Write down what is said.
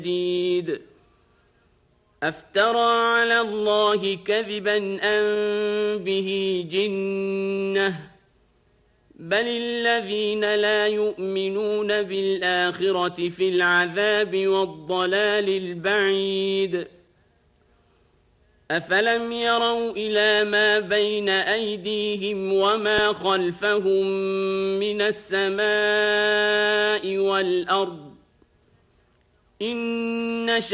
شديد أفترى على الله كذبا أم به جنة بل الذين لا يؤمنون بالآخرة في العذاب والضلال البعيد أفلم يروا إلى ما بين أيديهم وما خلفهم من السماء والأرض إن